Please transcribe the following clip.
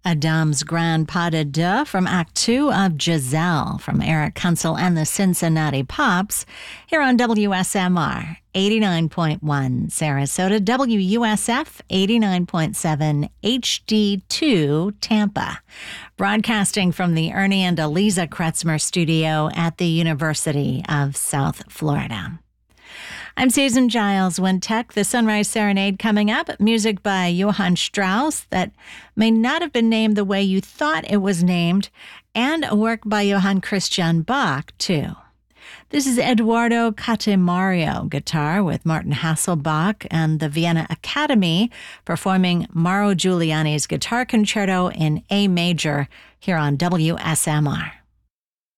Adam's Grand Pas de Deux from Act 2 of Giselle from Eric Kunzel and the Cincinnati Pops here on WSMR 89.1 Sarasota, WUSF 89.7 HD2 Tampa. Broadcasting from the Ernie and Eliza Kretzmer studio at the University of South Florida. I'm Susan Giles, Wintec. The Sunrise Serenade coming up. Music by Johann Strauss that may not have been named the way you thought it was named, and a work by Johann Christian Bach, too. This is Eduardo Catemario guitar with Martin Hasselbach and the Vienna Academy performing Mauro Giuliani's Guitar Concerto in A major here on WSMR.